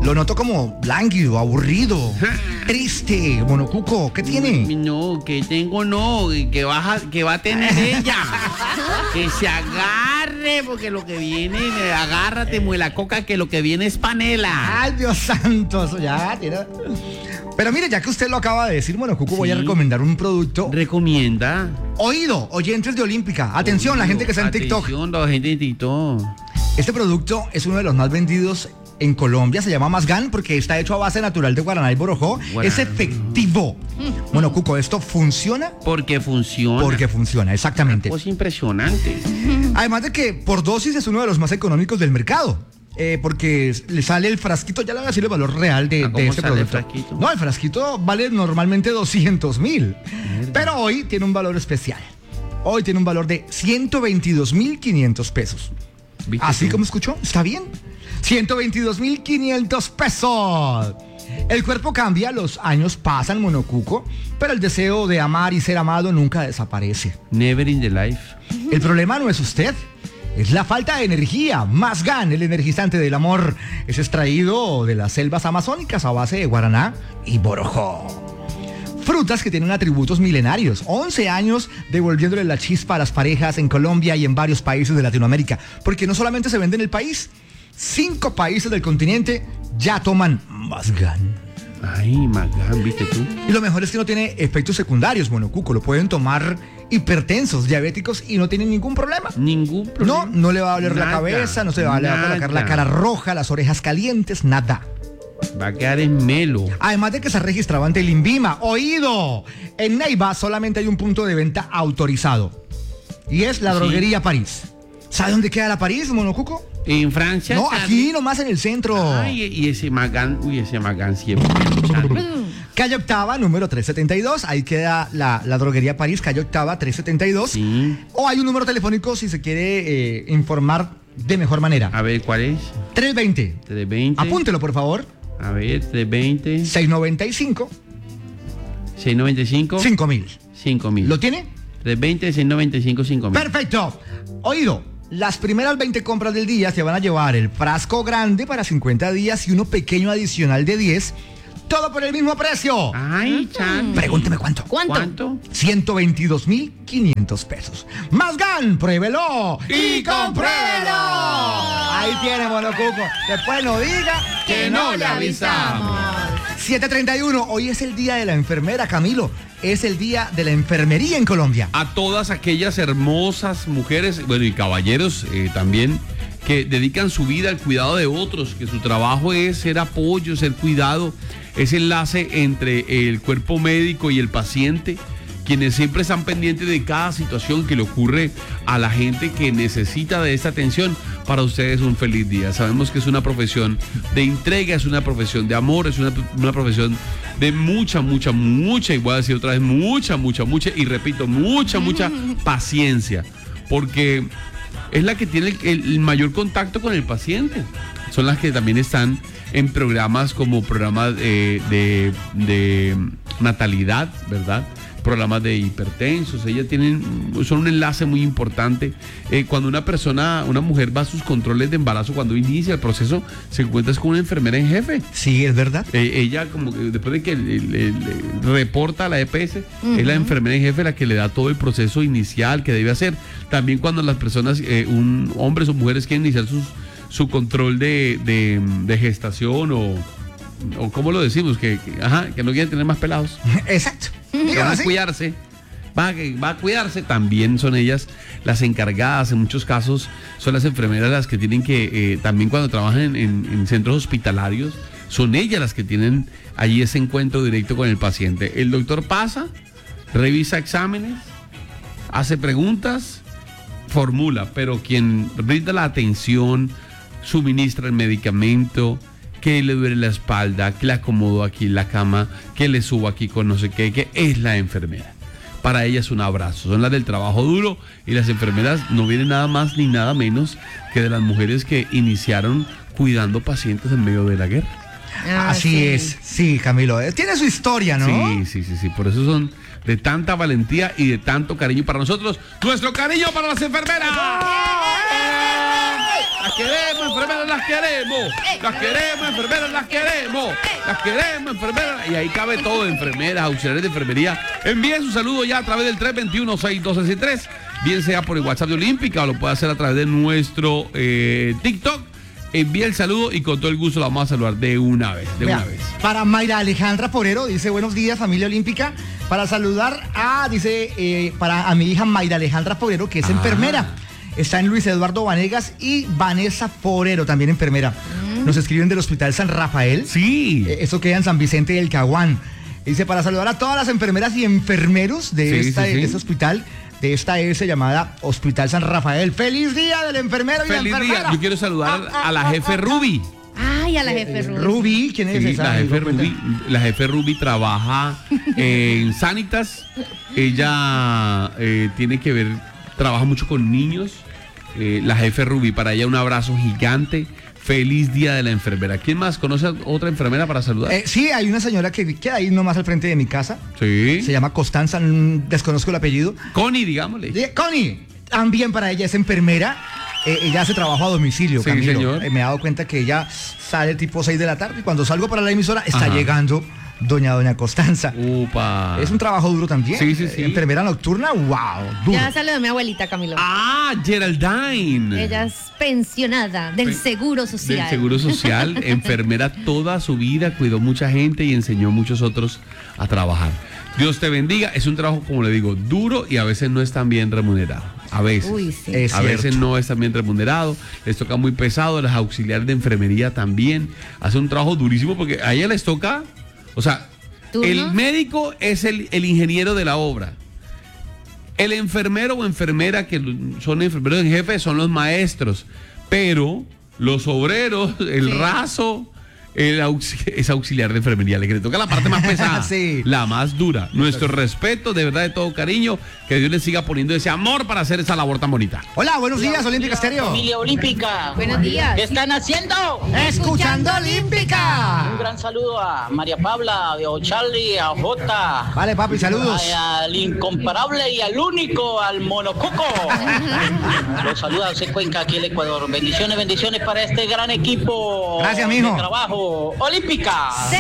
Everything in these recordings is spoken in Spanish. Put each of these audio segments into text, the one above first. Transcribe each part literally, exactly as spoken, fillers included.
Lo noto como lánguido, aburrido, triste, Monocuco. ¿Qué tiene? No, que tengo no, que, vas a, que va a tener ella. Que se agarre, porque lo que viene, agárrate, muela coca, que lo que viene es panela. Ay, Dios santo, eso ya tiene... Pero mire, ya que usted lo acaba de decir, Monocuco, sí, voy a recomendar un producto. Recomienda. Oído, oyentes de Olímpica. Atención, Oído, la gente que está en TikTok. Atención, la gente de TikTok. Este producto es uno de los más vendidos en Colombia. Se llama Masgan porque está hecho a base natural de guaraná y borojó. Guaraná. Es efectivo. Monocuco, ¿esto funciona? Porque funciona. Porque funciona, exactamente. Es impresionante. Además de que por dosis es uno de los más económicos del mercado. Eh, porque le sale el frasquito, ya le voy a decir el valor real de, de este producto. El frasquito? No, el frasquito vale normalmente doscientos mil. Pero hoy tiene un valor especial. Hoy tiene un valor de ciento veintidós mil quinientos pesos. Así tú? Como escuchó, ¿está bien? ciento veintidós mil quinientos pesos. El cuerpo cambia, los años pasan, Monocuco, pero el deseo de amar y ser amado nunca desaparece. Never in the life. El problema no es usted. Es la falta de energía. Masgan, el energizante del amor, es extraído de las selvas amazónicas a base de guaraná y borojó. Frutas que tienen atributos milenarios. once años devolviéndole la chispa a las parejas en Colombia y en varios países de Latinoamérica. Porque no solamente se vende en el país, cinco países del continente ya toman Masgan. Ay, Masgan, ¿viste tú? Y lo mejor es que no tiene efectos secundarios, Monocuco. Lo pueden tomar hipertensos, diabéticos y no tienen ningún problema. Ningún problema. No, no le va a doler nada, la cabeza, no se va a colocar la cara roja, las orejas calientes, nada. Va a quedar en melo. Además de que se registraba ante el INVIMA. ¡Oído! En Neiva solamente hay un punto de venta autorizado. Y es la droguería sí. París. ¿Sabe dónde queda la París, Monocuco? En Francia. No, aquí nomás en el centro. Ay, y ese Masgan, uy, ese Masgan siempre. Calle Octava, número trescientos setenta y dos. Ahí queda la, la droguería París, calle Octava, trescientos setenta y dos. Sí. O hay un número telefónico si se quiere eh, informar de mejor manera. A ver, ¿cuál es? trescientos veinte. trescientos veinte. Apúntelo, por favor. A ver, trescientos veinte. seiscientos noventa y cinco. seiscientos noventa y cinco. cinco mil. cinco mil. ¿Lo tiene? trescientos veinte, seiscientos noventa y cinco, cinco mil. Perfecto. Oído. Las primeras veinte compras del día se van a llevar el frasco grande para cincuenta días y uno pequeño adicional de diez. Todo por el mismo precio. Ay, Chan. Pregúnteme cuánto. ¿Cuánto? ¿Cuánto? ciento veintidós mil quinientos pesos. Masgan, pruébelo y compruébelo. Ahí tiene, Monocuco. Después no diga que no le avisamos. siete treinta y uno. Hoy es el día de la enfermera, Camilo. Es el día de la enfermería en Colombia. A todas aquellas hermosas mujeres, bueno, y caballeros eh, también, que dedican su vida al cuidado de otros, que su trabajo es ser apoyo, ser cuidado, ese enlace entre el cuerpo médico y el paciente, quienes siempre están pendientes de cada situación que le ocurre a la gente que necesita de esta atención. Para ustedes un feliz día. Sabemos que es una profesión de entrega, es una profesión de amor, es una, una profesión de mucha, mucha, mucha, y voy a decir otra vez, mucha, mucha, mucha, y repito, mucha, mucha paciencia, porque es la que tiene el, el mayor contacto con el paciente. Son las que también están en programas como programas de, de, de natalidad, ¿verdad? Programas de hipertensos, ellas tienen, son un enlace muy importante. Eh, cuando una persona, una mujer va a sus controles de embarazo, cuando inicia el proceso, se encuentra con una enfermera en jefe. Sí, es verdad. Eh, ella, como que después de que le, le, le reporta a la E P S, uh-huh. es la enfermera en jefe la que le da todo el proceso inicial que debe hacer. También cuando las personas, eh, un hombres o mujeres quieren iniciar sus, su control de, de, de gestación o, o ¿cómo lo decimos? Que, que, ajá, que no quieren tener más pelados. Exacto. Que van a cuidarse, va a, va a cuidarse, también son ellas las encargadas, en muchos casos son las enfermeras las que tienen que, eh, también cuando trabajan en, en, en centros hospitalarios, son ellas las que tienen allí ese encuentro directo con el paciente. El doctor pasa, revisa exámenes, hace preguntas, formula, pero quien brinda la atención, suministra el medicamento, que le duele la espalda, que le acomodo aquí en la cama, que le subo aquí con no sé qué, que es la enfermera. Para ellas un abrazo, son las del trabajo duro, y las enfermeras no vienen nada más ni nada menos que de las mujeres que iniciaron cuidando pacientes en medio de la guerra. Ah, Así sí. es, sí, Camilo, tiene su historia, ¿no? Sí, sí, sí, sí, por eso son de tanta valentía y de tanto cariño para nosotros. ¡Nuestro cariño para las enfermeras! ¡Eh! ¡Eh! ¡Eh! ¡A que vemos! enfermeras, las queremos. Las queremos, enfermeras, las queremos. Las queremos, enfermeras. Y ahí cabe todo, enfermeras, auxiliares de enfermería. Envíen su saludo ya a través del tres dos uno, seis uno dos seis tres. Bien sea por el WhatsApp de Olímpica o lo puede hacer a través de nuestro eh, TikTok. Envía el saludo y con todo el gusto la vamos a saludar de una vez, de Vea, una vez. Para Mayra Alejandra Forero, dice buenos días familia olímpica. Para saludar a, dice, eh, para a mi hija Mayra Alejandra Forero, que es Ah. enfermera. Está en Luis Eduardo Vanegas y Vanessa Forero, también enfermera. Mm. Nos escriben del Hospital San Rafael. Sí. Eh, eso queda en San Vicente del Caguán. Dice, para saludar a todas las enfermeras y enfermeros de, Sí, esta, sí, sí. de este hospital, de esta S llamada Hospital San Rafael. ¡Feliz día del enfermero y Feliz la enfermera! día. Yo quiero saludar a la jefe Ruby. Ay, a la jefe Ruby. Ruby, ¿quién es Sí, esa? la jefe Amigo, Ruby, la jefe Ruby trabaja en Sanitas. Ella eh, tiene que ver, trabaja mucho con niños. Eh, la jefe Ruby, para ella un abrazo gigante. Feliz día de la enfermera. ¿Quién más conoce a otra enfermera para saludar? Eh, sí, hay una señora que queda ahí nomás al frente de mi casa. Sí. Se llama Constanza, mm, desconozco el apellido. Connie, digámosle. Eh, Connie, también para ella es enfermera. Eh, ella hace trabajo a domicilio, Sí, Camilo. señor. Eh, me he dado cuenta que ella sale tipo seis de la tarde y cuando salgo para la emisora está Ajá. llegando doña doña Constanza. Upa. Es un trabajo duro también. Sí, sí, sí. Eh, enfermera nocturna, wow, duro. Ya saludó a mi abuelita, Camilo. Ah, Geraldine. Ella es pensionada del Pe- Seguro Social. Del Seguro Social, enfermera toda su vida, cuidó mucha gente y enseñó a muchos otros a trabajar. Dios te bendiga. Es un trabajo, como le digo, duro y a veces no es tan bien remunerado. A veces. Uy, sí. Es a veces cierto. no es tan bien remunerado. Les toca muy pesado. Las auxiliares de enfermería también hacen un trabajo durísimo porque a ella les toca. O sea, ¿Turnos? el médico es el, el ingeniero de la obra. El enfermero o enfermera, que son enfermeros en jefe, son los maestros. Pero los obreros, el Sí. raso, el aux- es auxiliar de enfermería. Le que le toca la parte más pesada, Sí. la más dura. Nuestro respeto, de verdad, de todo cariño. Que Dios les siga poniendo ese amor para hacer esa labor tan bonita. Hola, buenos días, Olímpica Estéreo. Familia Olímpica. Buenos días. ¿Qué están haciendo? Escuchando Un Olímpica. gran saludo a María Paula, a Charlie, a Jota. Vale, papi, saludos. a- Al incomparable y al único, al monococo. Los saluda José Cuenca aquí en el Ecuador. Bendiciones, bendiciones para este gran equipo. Gracias, mijo. De trabajo. Olímpica. ¡Se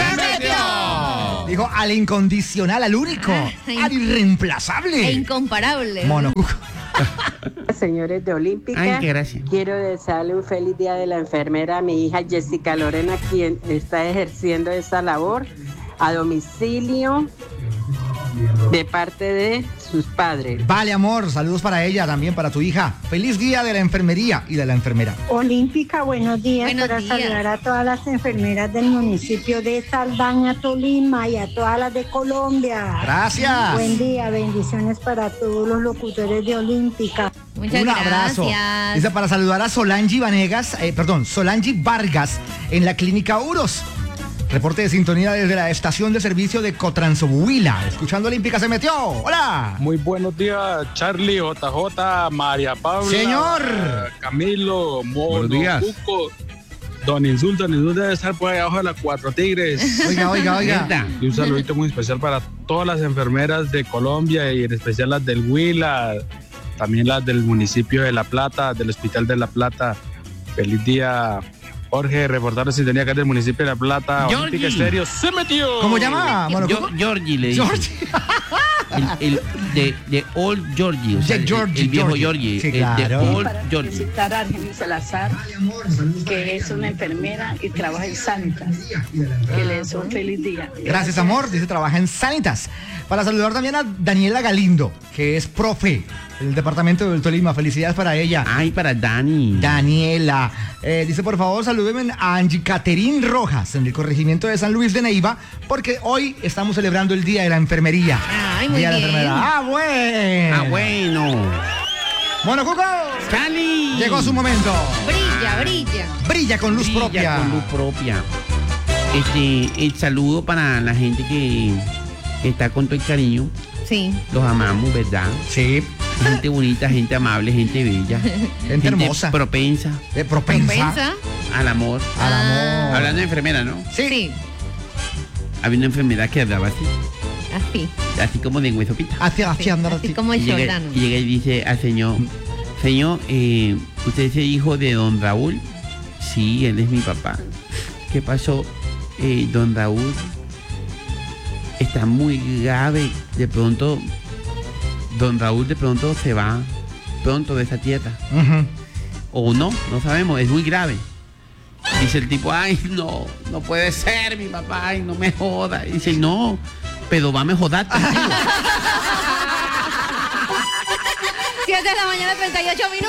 metió! Dijo al incondicional, al único, Ay. al irreemplazable. E incomparable. Monocuco. Señores de Olímpica, Ay, qué gracia. quiero desearle un feliz día de la enfermera a mi hija Jessica Lorena, quien está ejerciendo esta labor a domicilio de parte de sus padres. Vale, amor, saludos para ella, también para tu hija. Feliz día de la enfermería y de la enfermera. Olímpica, buenos días. Buenos para días. saludar a todas las enfermeras del municipio de Saldaña, Tolima, y a todas las de Colombia. Gracias. Buen día, bendiciones para todos los locutores de Olímpica. Muchas Un abrazo. gracias. Dice para saludar a Solange Vanegas, eh, perdón, Solange Vargas en la clínica Uros. Reporte de sintonía desde la estación de servicio de Cotranzobuila. Escuchando Olímpica se metió. Hola. Muy buenos días, Charlie, J J, María Paula. Señor. Camilo, Buenos días. Mono, Cuco, Don Insul, Don Insul debe estar por ahí abajo de las Cuatro Tigres. Oiga, oiga, oiga. Neta. Y un saludito muy especial para todas las enfermeras de Colombia y en especial las del Huila, también las del municipio de La Plata, del Hospital de La Plata. Feliz día, Jorge, reportero de sintonía acá del municipio de La Plata. Georgie. Olímpica Estéreo se metió. ¿Cómo llama, Monocuco? Yo- Georgie le dice. George. El, el- de, de Old Georgie, o sea, De el- Georgie, el, viejo Georgie. Georgie. Sí, el de claro. Old Para Georgie. felicitar a Argenis Salazar, que es una enfermera y trabaja en Sanitas. Que le deseo un feliz día. Gracias, amor. Dice trabaja en Sanitas. Para saludar también a Daniela Galindo, que es profe del departamento del Tolima. Felicidades para ella. Ay, para Dani. Daniela. Eh, dice, por favor, salúdenme a Angie Caterín Rojas en el corregimiento de San Luis de Neiva, porque hoy estamos celebrando el Día de la Enfermería. Ay, muy Día de la bien. Enfermedad. Ah, bueno. Ah, bueno. Bueno, Cuco. Cali. Llegó su momento. Brilla, brilla. Brilla con luz Brilla propia. con luz propia. Este, el saludo para la gente que, que está con todo el cariño. Sí. Los amamos, ¿verdad? Sí. Gente bonita, gente amable, gente bella. Gente hermosa. propensa Eh, propensa. Compensa. al amor. Al Ah. amor. Hablando de enfermera, ¿no? Sí. Sí. Había una enfermera que hablaba así, Así. así como de hueso pita. Hacia, hacia, andar Así así. como Y el llega, Jordano. y llega y dice al señor, señor, eh, ¿usted es el hijo de don Raúl? Sí, él es mi papá. ¿Qué pasó? Eh, don Raúl está muy grave. De pronto, don Raúl de pronto se va pronto de esa tierra. Ujú. O no, no sabemos, es muy grave. Dice el tipo, ay, no, no puede ser mi papá, ay, no me joda. Dice, no, pero va a me joder contigo. siete de la mañana, treinta y ocho minutos.